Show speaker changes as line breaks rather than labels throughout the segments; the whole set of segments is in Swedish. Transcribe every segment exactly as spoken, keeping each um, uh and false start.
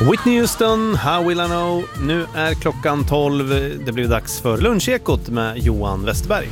Whitney Houston, How Will I Know. Nu är klockan tolv. Det blir dags för lunchekot med Johan Westerberg.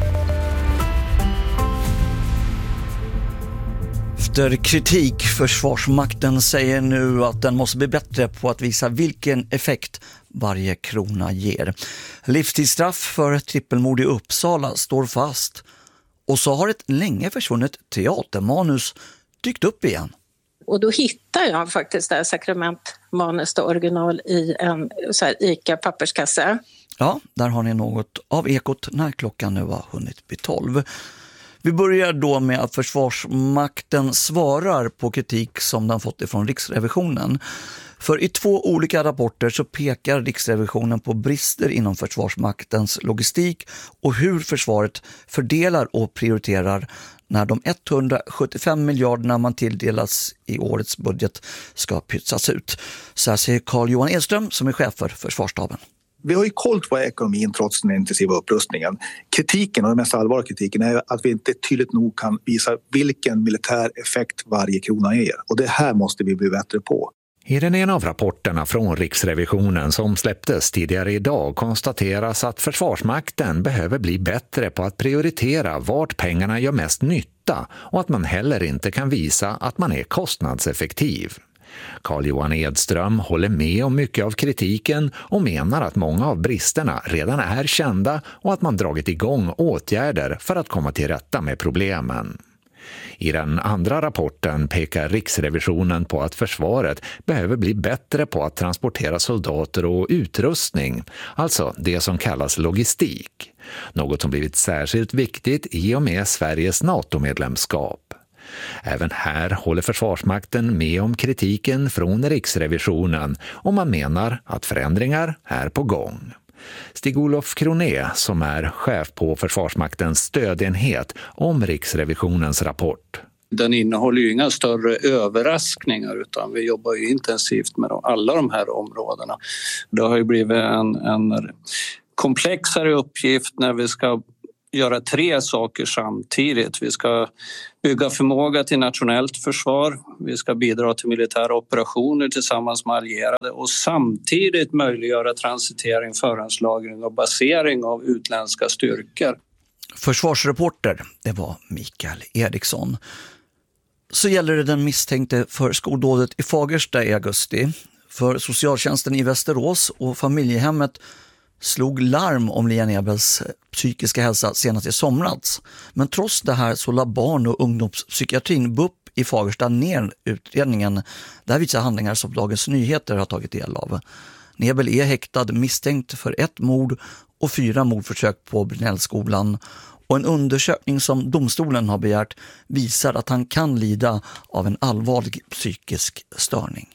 Efter kritik, Försvarsmakten säger nu att den måste bli bättre på att visa vilken effekt varje krona ger. Livstidsstraff för trippelmord i Uppsala står fast. Och så har ett länge försvunnet teatermanus dykt upp igen.
Och då hittar jag faktiskt det här sakramentmanus original i en så här ICA-papperskasse.
Ja, där har ni något av ekot när klockan nu har hunnit bli tolv. Vi börjar då med att Försvarsmakten svarar på kritik som den fått ifrån Riksrevisionen. För i två olika rapporter så pekar Riksrevisionen på brister inom Försvarsmaktens logistik och hur försvaret fördelar och prioriterar när de etthundrasjuttiofem miljarderna man tilldelas i årets budget ska pytsas ut. Så här säger Carl-Johan Edström som är chef för Försvarsstaben.
Vi har ju koll på ekonomin trots den intensiva upprustningen. Kritiken och den mest allvarliga kritiken är att vi inte tydligt nog kan visa vilken militär effekt varje krona ger. Och det här måste vi bli bättre på.
I den ena av rapporterna från Riksrevisionen som släpptes tidigare idag konstateras att Försvarsmakten behöver bli bättre på att prioritera vart pengarna gör mest nytta och att man heller inte kan visa att man är kostnadseffektiv. Carl-Johan Edström håller med om mycket av kritiken och menar att många av bristerna redan är kända och att man dragit igång åtgärder för att komma till rätta med problemen. I den andra rapporten pekar Riksrevisionen på att försvaret behöver bli bättre på att transportera soldater och utrustning, alltså det som kallas logistik. Något som blivit särskilt viktigt i och med Sveriges NATO-medlemskap. Även här håller Försvarsmakten med om kritiken från Riksrevisionen och man menar att förändringar är på gång. Stig-Olof Kroné, som är chef på Försvarsmaktens stödenhet, om Riksrevisionens rapport.
Den innehåller ju inga större överraskningar utan vi jobbar ju intensivt med alla de här områdena. Det har ju blivit en, en komplexare uppgift när vi ska göra tre saker samtidigt. Vi ska bygga förmåga till nationellt försvar, vi ska bidra till militära operationer tillsammans med allierade och samtidigt möjliggöra transitering, förhandslagring och basering av utländska styrkor.
Försvarsreporter, det var Mikael Eriksson. Så gäller det den misstänkte för skoldådet i Fagersta i augusti. För socialtjänsten i Västerås och familjehemmet slog larm om Lian Ebels psykiska hälsa senast i somras. Men trots det här så la barn- och ungdomspsykiatrin B U P i Fagersta ner utredningen. Där visar handlingar som Dagens Nyheter har tagit del av. Nebel är häktad misstänkt för ett mord och fyra mordförsök på Brynällskolan. Och en undersökning som domstolen har begärt visar att han kan lida av en allvarlig psykisk störning.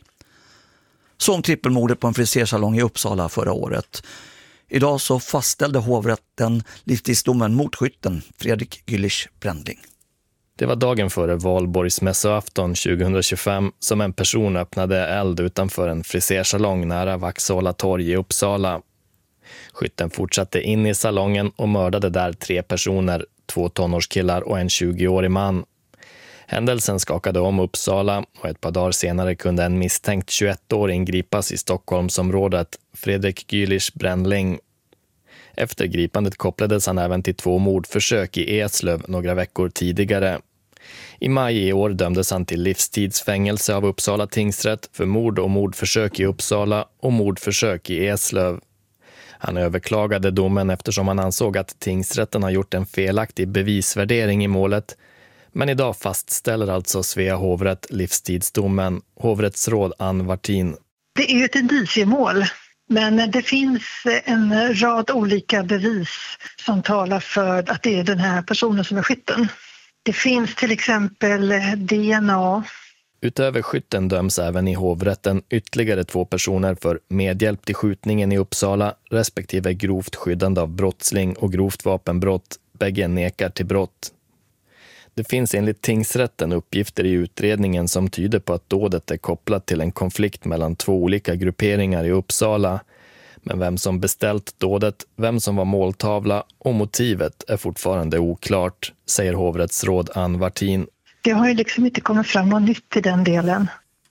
Som trippelmordet på en frisersalong i Uppsala förra året. Idag så fastställde hovrätten livstidsdomen mot skytten Fredrik Gyllich Brändling.
Det var dagen före valborgsmässoafton tjugohundratjugofem som en person öppnade eld utanför en frisersalong nära Vaxhålla torg i Uppsala. Skytten fortsatte in i salongen och mördade där tre personer, två tonårskillar och en tjugoårig man. Händelsen skakade om Uppsala och ett par dagar senare kunde en misstänkt tjugoettåring gripas i Stockholmsområdet, Fredrik Gyllich Brändling. Efter gripandet kopplades han även till två mordförsök i Eslöv några veckor tidigare. I maj i år dömdes han till livstidsfängelse av Uppsala tingsrätt för mord och mordförsök i Uppsala och mordförsök i Eslöv. Han överklagade domen eftersom han ansåg att tingsrätten har gjort en felaktig bevisvärdering i målet. Men idag fastställer alltså Svea hovrätt livstidsdomen. Hovrättsråd Ann Wartin.
Det är ju ett indiciemål, men det finns en rad olika bevis som talar för att det är den här personen som är skytten. Det finns till exempel D N A.
Utöver skytten döms även i hovrätten ytterligare två personer för medhjälp till skjutningen i Uppsala respektive grovt skyddande av brottsling och grovt vapenbrott. Bägge nekar till brott. Det finns enligt tingsrätten uppgifter i utredningen som tyder på att dådet är kopplat till en konflikt mellan två olika grupperingar i Uppsala. Men vem som beställt dådet, vem som var måltavla och motivet är fortfarande oklart, säger hovrättsråd Ann Wartin.
Det har ju liksom inte kommit fram något nytt i den delen.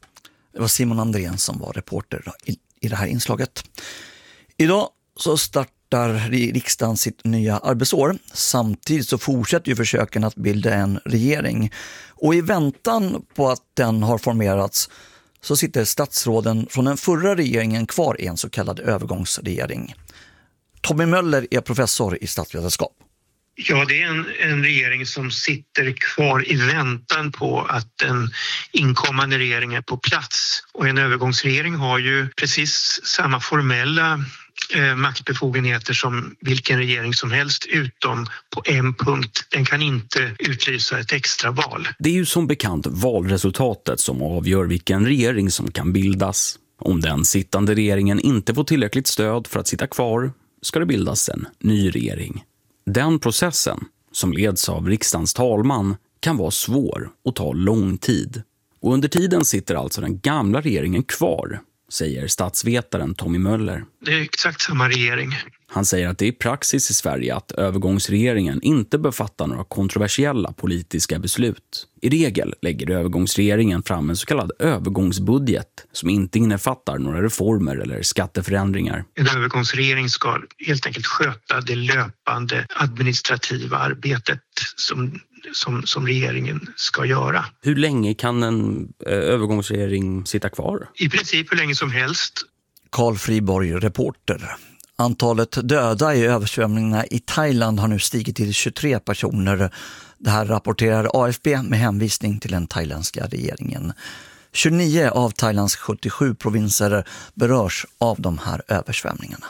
Det var Simon Andrén som var reporter i, i det här inslaget. Idag så startar riksdagen sitt nya arbetsår. Samtidigt så fortsätter ju försöken att bilda en regering. Och i väntan på att den har formerats så sitter statsråden från den förra regeringen kvar i en så kallad övergångsregering. Tommy Möller är professor i statsvetenskap.
Ja, det är en, en regering som sitter kvar i väntan på att en inkommande regering är på plats. Och en övergångsregering har ju precis samma formella eh, maktbefogenheter som vilken regering som helst, utom på en punkt. Den kan inte utlysa ett extra val.
Det är ju som bekant valresultatet som avgör vilken regering som kan bildas. Om den sittande regeringen inte får tillräckligt stöd för att sitta kvar ska det bildas en ny regering. Den processen, som leds av riksdagens talman, kan vara svår och ta lång tid. Och under tiden sitter alltså den gamla regeringen kvar, säger statsvetaren Tommy Möller.
Det är exakt samma regering.
Han säger att det är praxis i Sverige att övergångsregeringen inte bör fatta några kontroversiella politiska beslut. I regel lägger övergångsregeringen fram en så kallad övergångsbudget som inte innefattar några reformer eller skatteförändringar.
En övergångsregering ska helt enkelt sköta det löpande administrativa arbetet som, som, som regeringen ska göra.
Hur länge kan en eh, övergångsregering sitta kvar?
I princip hur länge som helst.
Carl Friborg, reporter. Antalet döda i översvämningarna i Thailand har nu stigit till tjugotre personer. Det här rapporterar A F P med hänvisning till den thailändska regeringen. tjugonio av Thailands sjuttiosju provinser berörs av de här översvämningarna.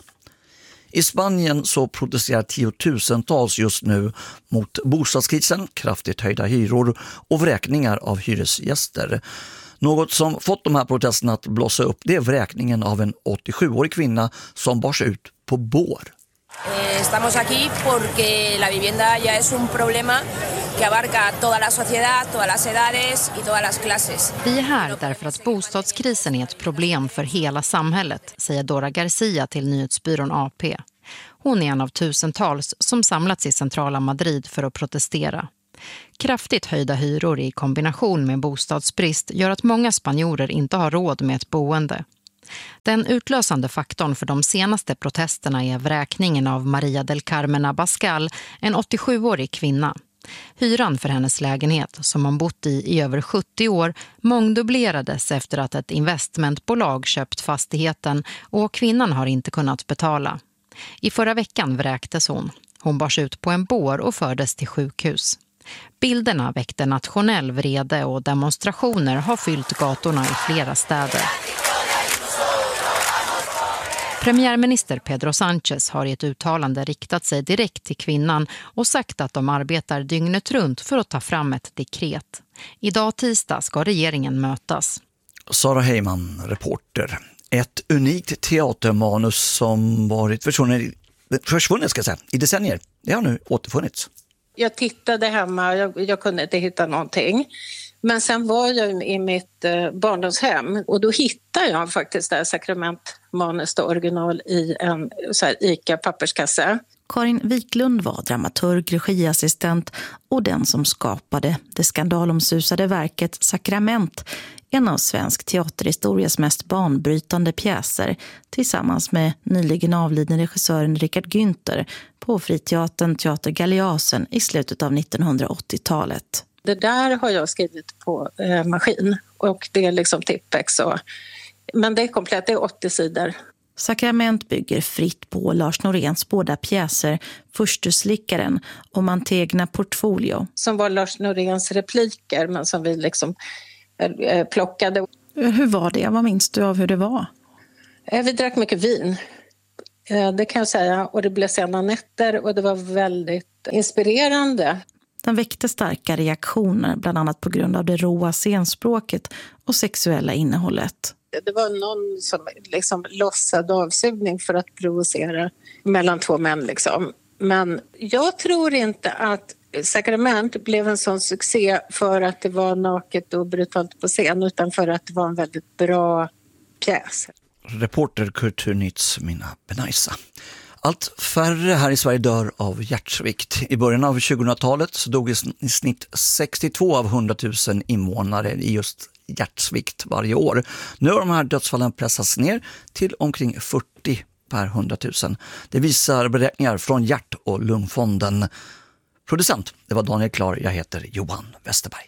I Spanien så protesterar tiotusentals just nu mot bostadskrisen, kraftigt höjda hyror och vräkningar av hyresgäster. Något som fått de här protesterna att blossa upp, det är vräkningen av en åttiosjuårig kvinna som bars ut på bår.
Estamos aquí porque la vivienda ya es un problema que abarca toda la sociedad, todas las edades y todas las clases.
Vi är här därför att bostadskrisen är ett problem för hela samhället, säger Dora Garcia till nyhetsbyrån A P. Hon är en av tusentals som samlats i centrala Madrid för att protestera. Kraftigt höjda hyror i kombination med bostadsbrist gör att många spanjorer inte har råd med ett boende. Den utlösande faktorn för de senaste protesterna är vräkningen av Maria del Carmen Abascal, en åttiosjuårig kvinna. Hyran för hennes lägenhet, som hon bott i i över sjuttio år, mångdubblerades efter att ett investmentbolag köpt fastigheten och kvinnan har inte kunnat betala. I förra veckan vräktes hon. Hon bars ut på en bår och fördes till sjukhus. Bilderna väckte nationell vrede och demonstrationer har fyllt gatorna i flera städer. Premiärminister Pedro Sánchez har i ett uttalande riktat sig direkt till kvinnan och sagt att de arbetar dygnet runt för att ta fram ett dekret. Idag tisdag ska regeringen mötas.
Sara Heyman, reporter. Ett unikt teatermanus som varit försvunnet, försvunnet ska jag säga, i decennier. Det har nu återfunnits.
Jag tittade hemma, jag, jag kunde inte hitta någonting. Men sen var jag i mitt eh, barndomshem och då hittade jag faktiskt det här sakramentmanus original i en så här ICA-papperskasse.
Karin Wiklund var dramaturg, regiassistent och den som skapade det skandalomsusade verket Sakrament, en av svensk teaterhistorias mest banbrytande pjäser, tillsammans med nyligen avlidne regissören Richard Günther på Friteatern Teater Galeasen i slutet av nittonhundraåttiotalet.
Det där har jag skrivit på eh, maskin och det är liksom Tippex. Och, men det är komplett, det är åttio sidor.
Sakrament bygger fritt på Lars Noréns båda pjäser Förstuslickaren och Mantegna Portfolio.
Som var Lars Noréns repliker men som vi liksom eh, plockade.
Hur var det? Vad minns du av hur det var?
Eh, vi drack mycket vin. Eh, det kan jag säga. Och det blev sena nätter och det var väldigt inspirerande.
Den väckte starka reaktioner, bland annat på grund av det råa scenspråket och sexuella innehållet.
Det var någon som liksom lossade avsugning för att provocera mellan två män. Liksom. Men jag tror inte att Sakrament blev en sån succé för att det var naket och brutalt på scen, utan för att det var en väldigt bra pjäs.
Reporter Kulturnytts Minna Benaisa. Allt färre här i Sverige dör av hjärtsvikt. I början av tjugohundratalet så dog i snitt sextiotvå av hundratusen invånare i just hjärtsvikt varje år. Nu har de här dödsfallen pressats ner till omkring fyrtio per hundratusen. Det visar beräkningar från Hjärt- och lungfonden. Producent, det var Daniel Klar. Jag heter Johan Westerberg.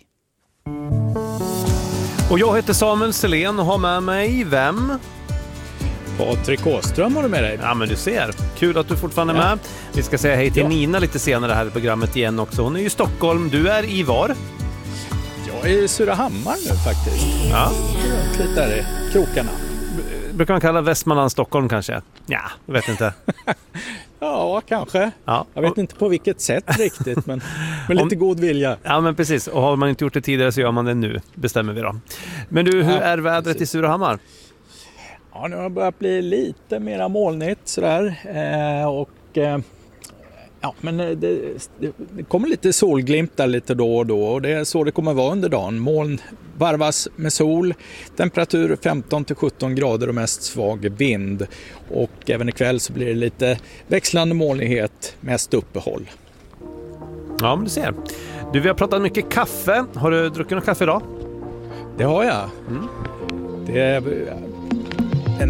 Och jag heter Samuel Selén och har med mig vem?
Patrik Åström har du med dig.
Ja, men du ser. Kul att du fortfarande är
ja.
med. Vi ska säga hej till
ja.
Nina lite senare här i programmet igen också. Hon är i Stockholm. Du är i var?
Jag är i Surahammar nu faktiskt.
Ja.
Lite där i krokarna.
Brukar man kalla Västmanland Stockholm kanske? Ja, jag vet inte.
Ja, kanske.
Ja.
Jag vet inte på vilket sätt riktigt, men med lite
Om,
god vilja.
Ja, men precis. Och har man inte gjort det tidigare så gör man det nu, bestämmer vi då. Men du, hur
ja,
är vädret
precis.
i Surahammar?
Ja, nu har det börjat bli lite mera molnigt sådär. Eh, och eh, ja, men det, det, det kommer lite solglimtar lite då och då. Och det är så det kommer vara under dagen. Moln varvas med sol. Temperatur femton till sjutton grader och mest svag vind. Och även ikväll så blir det lite växlande molnighet, mest uppehåll.
Ja, men du ser. Du, vi har pratat mycket kaffe. Har du druckit något kaffe idag?
Det har jag.
Mm.
Det